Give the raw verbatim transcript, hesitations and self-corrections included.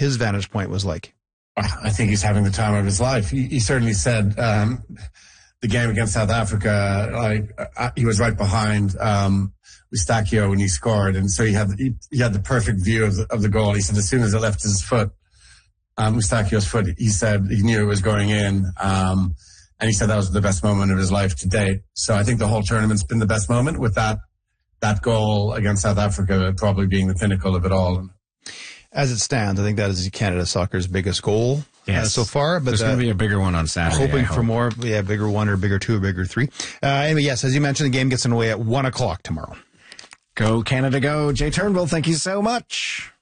his vantage point was like. I think he's having the time of his life. He, he certainly said um, the game against South Africa, like uh, he was right behind um, Eustachio when he scored, and so he had he, he had the perfect view of the, of the goal. He said as soon as it left his foot, um, Eustachio's foot, he said he knew it was going in, um, and he said that was the best moment of his life to date. So I think the whole tournament's been the best moment, with that that goal against South Africa probably being the pinnacle of it all. As it stands, I think that is Canada Soccer's biggest goal yes. uh, so far. But there's going to be a bigger one on Saturday. Hoping for more, yeah, bigger one or bigger two or bigger three. Uh, anyway, yes, as you mentioned, the game gets underway at one o'clock tomorrow. Go Canada, go! Jay Turnbull, thank you so much.